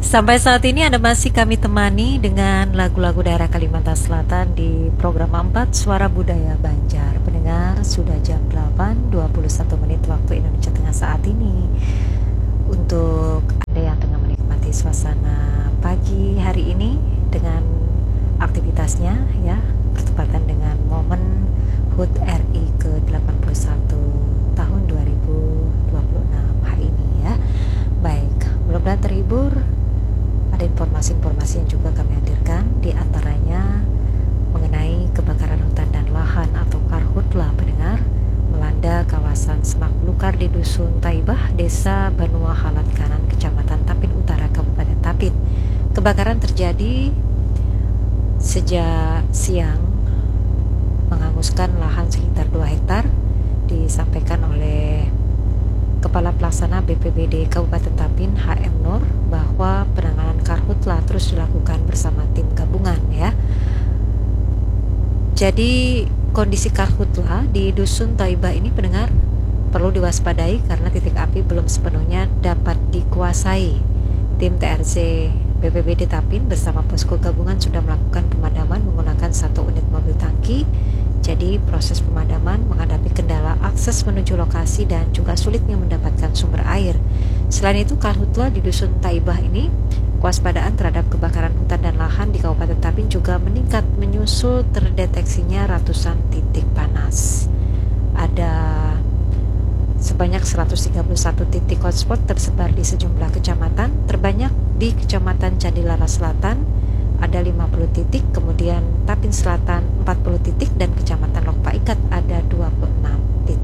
Sampai saat ini Anda masih kami temani dengan lagu-lagu daerah Kalimantan Selatan di program 4 Suara Budaya Banjar. Pendengar, sudah jam 8.21 menit waktu Indonesia Tengah saat ini. Untuk Anda yang tengah menikmati suasana pagi hari ini dengan aktivitasnya ya, bertepatan dengan momen HUT RI ke-81 tahun 2026 hari ini ya. Baik, mudah-mudahan terhibur. Ada informasi-informasi yang juga kami hadirkan, di antaranya mengenai kebakaran hutan dan lahan atau karhutla pendengar melanda kawasan Semak Belukar di Dusun Taibah, Desa Banua Halat Kanan, Kecamatan Tapin Utara, Kabupaten Tapin. Kebakaran terjadi sejak siang, menghanguskan lahan sekitar 2 hektar, disampaikan oleh Kepala Pelaksana BPBD Kabupaten Tapin HM Nur bahwa penanganan karhutla terus dilakukan bersama tim gabungan ya. Jadi kondisi karhutla di Dusun Taibah ini pendengar perlu diwaspadai karena titik api belum sepenuhnya dapat dikuasai. Tim TRC BPBD Tapin bersama posko gabungan sudah melakukan pemadaman menggunakan 1 unit mobil tangki. Jadi proses pemadaman menghadapi kendala akses menuju lokasi dan juga sulitnya mendapatkan sumber air. Selain itu, karhutla di Dusun Taibah ini, kewaspadaan terhadap kebakaran hutan dan lahan di Kabupaten Tapin juga meningkat menyusul terdeteksinya ratusan titik panas. Ada sebanyak 131 titik hotspot tersebar di sejumlah kecamatan, terbanyak di Kecamatan Candilara Selatan ada 50 titik, kemudian Tapin Selatan 40 titik dan Kecamatan Lokpa Ikat